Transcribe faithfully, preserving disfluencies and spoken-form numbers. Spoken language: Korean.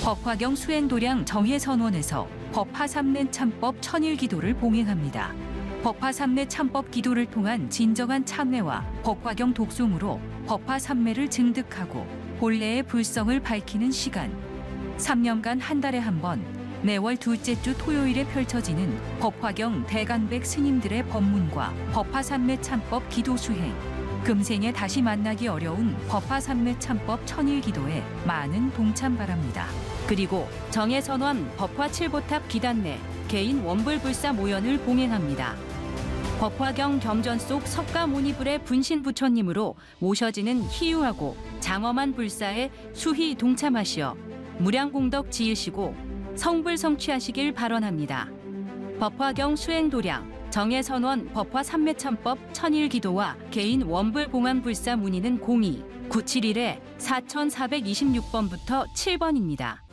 법화경 수행도량 정예선원에서 법화삼례 참법 천일기도를 봉행합니다. 법화삼례 참법 기도를 통한 진정한 참회와 법화경 독송으로 법화삼매를 증득하고 본래의 불성을 밝히는 시간. 삼 년간 한 달에 한 번 매월 둘째 주 토요일에 펼쳐지는 법화경 대간백 스님들의 법문과 법화삼례 참법 기도 수행. 금생에 다시 만나기 어려운 법화삼례 참법 천일기도에 많은 동참 바랍니다. 그리고 정예선원 법화칠보탑 기단내 개인 원불불사 모연을 봉행합니다. 법화경 경전 속 석가모니불의 분신부처님으로 모셔지는 희유하고 장엄한 불사에 수희 동참하시어 무량功德 지으시고 성불 성취하시길 발언합니다. 법화경 수행도량 정예선원 법화삼매참법 천일기도와 개인 원불봉안불사 문의는 공이 구칠일에 사천사백이십육 번부터 칠 번입니다.